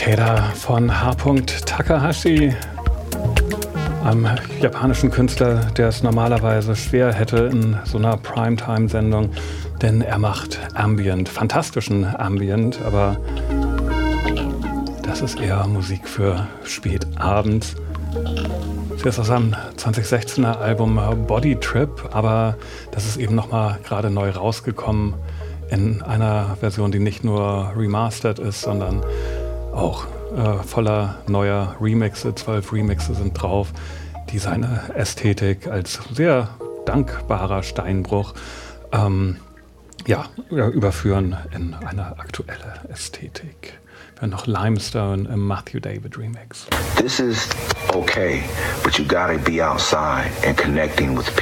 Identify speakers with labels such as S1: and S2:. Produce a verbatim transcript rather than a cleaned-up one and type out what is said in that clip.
S1: Cicada von H. Takahashi, einem japanischen Künstler, der es normalerweise schwer hätte in so einer Primetime-Sendung, denn er macht Ambient, fantastischen Ambient, aber das ist eher Musik für spätabends. Das ist aus seinem zwanzig sechzehner Album Body Trip, aber das ist eben nochmal gerade neu rausgekommen in einer Version, die nicht nur remastered ist, sondern auch äh, voller neuer Remixe. Zwölf Remixe sind drauf, die seine Ästhetik als sehr dankbarer Steinbruch ähm, ja, überführen in eine aktuelle Ästhetik. Wir haben noch Limestone im Matthew David Remix.
S2: This is okay, but you gotta be outside and connecting with people.